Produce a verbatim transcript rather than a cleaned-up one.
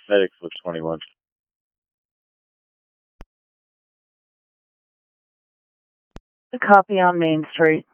FedEx was twenty-one. A copy on Main Street.